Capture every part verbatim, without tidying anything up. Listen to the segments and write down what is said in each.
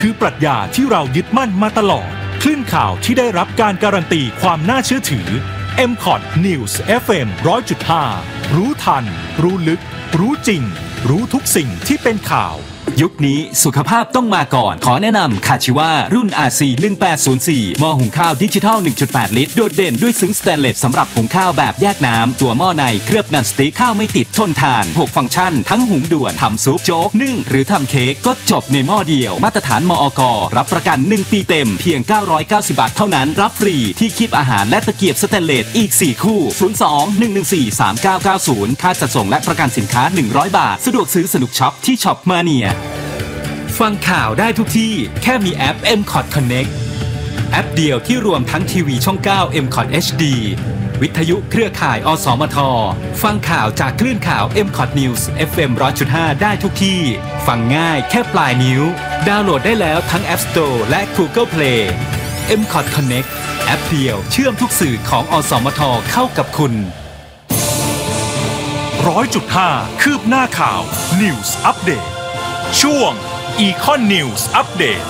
คือปรัชญาที่เรายึดมั่นมาตลอดคลื่นข่าวที่ได้รับการการันตีความน่าเชื่อถือ เอ็ม คอท News เอฟ เอ็ม หนึ่งร้อยจุดห้า รู้ทันรู้ลึกรู้จริงรู้ทุกสิ่งที่เป็นข่าวยุคนี้สุขภาพต้องมาก่อนขอแนะนำคาชิวารุ่น อาร์ ซี หนึ่งแปดศูนย์สี่ หม้อหุงข้าวดิจิทัล หนึ่งจุดแปด ลิตรโดดเด่นด้วยซึ้งสแตนเลสสำหรับหุงข้าวแบบแยกน้ำตัวหม้อในเคลือบนันสติ๊กข้าวไม่ติดทนทานหกฟังก์ชันทั้งหุงด่วนทำซุปโจ๊กนึ่งหรือทำเค้กก็จบในหม้อเดียวมาตรฐานมอก.รับประกันหนึ่งปีเต็มเพียงเก้าร้อยเก้าสิบบาทเท่านั้นรับฟรีที่คีบอาหารและตะเกียบสแตนเลสอีกสี่คู่ศูนย์ สอง หนึ่ง หนึ่ง สี่ สาม เก้า เก้า ศูนย์ค่าจัดส่งและประกันสินค้าหนึ่งร้อยบาทสะดวกซื้อสนุกช็อปที่ช็อปมาเนียฟังข่าวได้ทุกที่แค่มีแอป เอ็ม คอท Connect แอปเดียวที่รวมทั้งทีวีช่อง เก้า เอ็ม คอท เอช ดี วิทยุเครือข่ายอสมทฟังข่าวจากคลื่นข่าว เอ็ม คอท News เอฟ เอ็ม หนึ่งร้อยจุดห้า ได้ทุกที่ฟังง่ายแค่ปลายนิ้วดาวน์โหลดได้แล้วทั้ง App Store และ Google Play เอ็ม คอท Connect แอปเดียวเชื่อมทุกสื่อของอสมทเข้ากับคุณหนึ่งร้อยจุดห้า คืบหน้าข่าว News Update ช่วงEcon News Update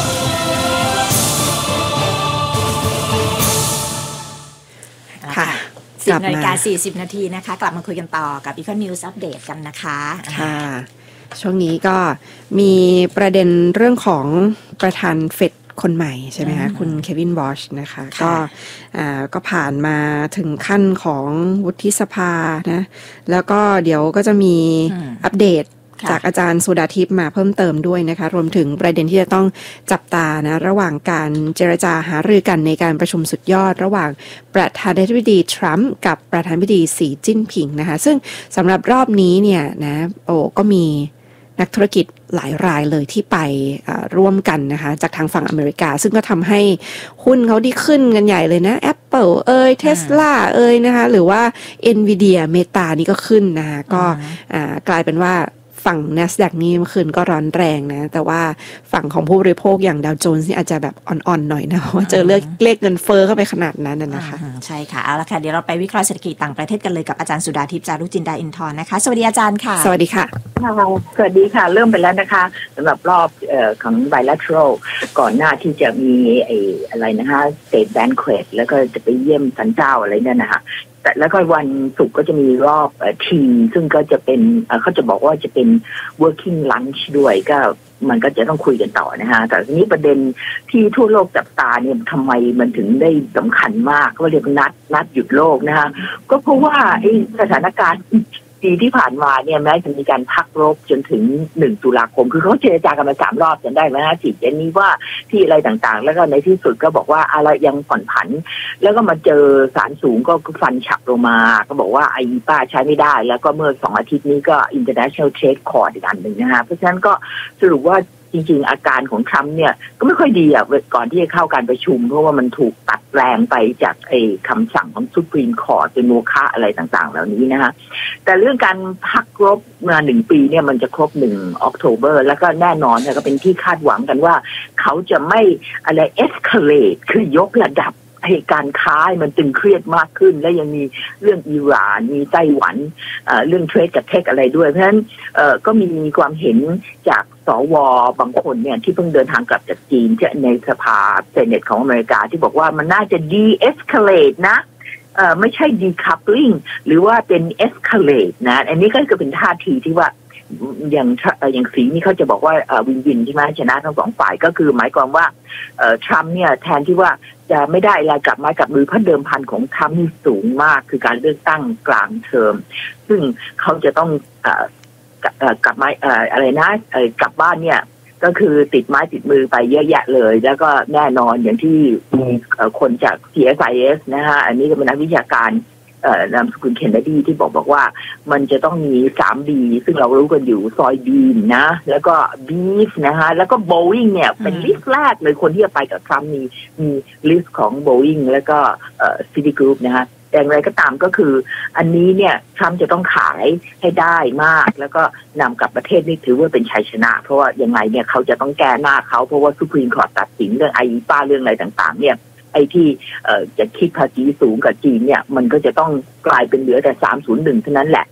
ค่ะสิบนาฬิกาสี่สิบนาทีนะคะกลับมาคุยกันต่อกับ Econ News Update กันนะคะค่ะช่วงนี้ก็มีประเด็นเรื่องของประธานเฟดคนใหม่ใช่ไหมคะคุณเควินบอชนะคะก็ก็ผ่านมาถึงขั้นของวุฒิสภานะแล้วก็เดี๋ยวก็จะมีอัปเดตจากอาจารย์สุดาทิพย์มาเพิ่มเติมด้วยนะคะรวมถึงประเด็นที่จะต้องจับตานะระหว่างการเจรจาหารือกันในการประชุมสุดยอดระหว่างประธานาธิบดีทรัมป์กับประธานาธิบดีสีจิ้นผิงนะคะซึ่งสำหรับรอบนี้เนี่ยนะโอ้ก็มีนักธุรกิจหลายรายเลยที่ไปร่วมกันนะคะจากทางฝั่งอเมริกาซึ่งก็ทำให้หุ้นเขาดีขึ้นกันใหญ่เลยนะ Apple เอ่ย Tesla เอ่ยนะคะหรือว่า Nvidia Meta นี่ก็ขึ้นนะคะก็กลายเป็นว่าฝั่ง NASDAQ นี่เมื่อคืนก็ร้อนแรงนะแต่ว่าฝั่งของผู้บริโภคอย่างดาวโจนส์นี่อาจจะแบบอ่อนๆหน่อยนะเพราะว่าเจอเลขเลขเงินเฟ้อเข้าไปขนาดนั้นนะคะใช่ค่ะเอาละค่ะเดี๋ยวเราไปวิเคราะห์เศรษฐกิจต่างประเทศกันเลยกับอาจารย์สุดาทิพย์จารุจินดาอินทร์นะคะสวัสดีอาจารย์ค่ะสวัสดีค่ะสวัสดีค่ะเริ่มไปแล้วนะคะสำหรับรอบเอ่อของ bilateral ก่อนหน้าที่จะมีไอ้อะไรนะคะ state banquet แล้วก็จะไปเยี่ยมสันเจ้าอะไรนั่นนะคะแต่แล้วก็วันศุกร์ก็จะมีรอบทีมซึ่งก็จะเป็นเขาจะบอกว่าจะเป็น working lunch ด้วยก็มันก็จะต้องคุยกันต่อนะฮะแต่ทีนี้ประเด็นที่ทั่วโลกจับตาเนี่ยทำไมมันถึงได้สำคัญมากก็เรียกนัดนัดหยุดโลกนะฮะก็เพราะว่าไอ้สถานการณ์ปีที่ผ่านมาเนี่ยแม้จะมีการพักรบจนถึงหนึ่งตุลาคมคือเขาเจรจากันมาสามรอบจำได้ไหมฮะที่เจนนี้ว่าที่อะไรต่างๆแล้วก็ในที่สุดก็บอกว่าอะไรยังผ่อนผันแล้วก็มาเจอศาลสูงก็ฟันฉับลงมาก็บอกว่าไอป้าใช้ไม่ได้แล้วก็เมื่อสองอาทิตย์นี้ก็ International Trade Court อีกอันหนึ่งนะฮะเพราะฉะนั้นก็สรุปว่าจริงๆอาการของทรัมป์เนี่ยก็ไม่ค่อยดีอ่ะก่อนที่จะเข้าการประชุมเพราะว่ามันถูกตัดแรงไปจากไอ้คำสั่งของซุปรีมคอร์ตเป็นโมฆะอะไรต่างๆเหล่านี้นะฮะแต่เรื่องการพักรบมาหนึ่งปีเนี่ยมันจะครบหนึ่งออกโทเบอร์แล้วก็แน่นอนเนี่ยก็เป็นที่คาดหวังกันว่าเขาจะไม่อะไรเอ็กซ์คาเลตคือยกระดับเหตุการณ์ค้ามันตึงเครียดมากขึ้นและยังมีเรื่องอิหร่านมีไต้หวันเอ่อเรื่องเทรดกับเทคอะไรด้วยเพราะฉะนั้นเอ่อก็มีความเห็นจากสวบางคนเนี่ยที่เพิ่งเดินทางกลับจากจีนที่ในสภาเซเนตของอเมริกาที่บอกว่ามันน่าจะดีเอ็กซ์คาเลตนะเอ่อไม่ใช่ดีคัพลิงหรือว่าเป็นเอ็กซ์คาเลตนะอันนี้ก็คือเป็นท่าทีที่ว่าอย่างอย่างสีนี่เขาจะบอกว่าวินวินใช่ไหมชนะทั้งสองฝ่ายก็คือหมายความว่าทรัมป์เนี่ยแทนที่ว่าจะไม่ได้อะไรกลับมากับมือเพราะเดิมพันของทรัมป์นี่สูงมากคือการเลือกตั้งกลางเทอมซึ่งเขาจะต้องกลับมาอะไรนะกลับบ้านเนี่ยก็คือติดไม้ติดมือไปเยอะแยะเลยแล้วก็แน่นอนอย่างที่มีคนจาก ซี เอส ไอ เอส นะฮะอันนี้ก็เป็นนักวิชาการนามสกุลเคนเนดีที่บอกบอกว่ามันจะต้องมี สาม บี ซึ่งเรารู้กันอยู่ซอยบีนนะแล้วก็บีฟนะฮะแล้วก็โบอิงเนี่ยเป็นลิสต์แรกเลยคนที่จะไปกับทรัมป์มีมีลิสต์ของโบอิงแล้วก็เอ่อซิตี้กรุ๊ปนะฮะแต่อย่างไรก็ตามก็คืออันนี้เนี่ยทรัมป์จะต้องขายให้ได้มากแล้วก็นำกลับประเทศนี่ถือว่าเป็นชัยชนะเพราะว่ายังไงเนี่ยเขาจะต้องแก้หน้าเขาเพราะว่าซุปรีมคอร์ตตัดสินเรื่องไอป้าเรื่องอะไรต่างๆเนี่ยไอ้ที่จะคิดภาษีสูงกับจีนเนี่ยมันก็จะต้องกลายเป็นเหลือแต่สามศูนย์หนึ่งเท่านั้นแหละ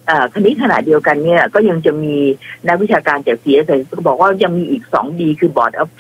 เอ่อคณิตขณะเดียวกันเนี่ยก็ยังจะมีนักวิชาการจาก ซี เอส ไอ ก็บอกว่ายังมีอีก สอง ดี คือ Board of